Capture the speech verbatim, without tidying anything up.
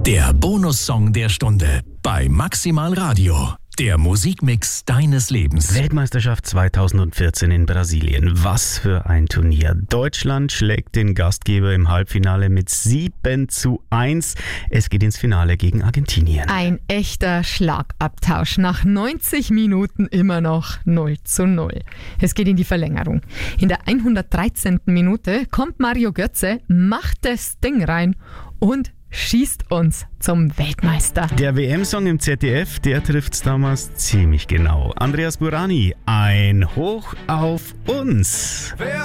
Der Bonussong der Stunde bei Maximal Radio. Der Musikmix deines Lebens. Weltmeisterschaft zweitausendvierzehn in Brasilien. Was für ein Turnier. Deutschland schlägt den Gastgeber im Halbfinale mit sieben zu eins. Es geht ins Finale gegen Argentinien. Ein echter Schlagabtausch. Nach neunzig Minuten immer noch null zu null. Es geht in die Verlängerung. In der hundertdreizehnten Minute kommt Mario Götze, macht das Ding rein und schießt uns zum Weltmeister. Der W M-Song im Z D F, der trifft's damals ziemlich genau. Andreas Burani, ein Hoch auf uns.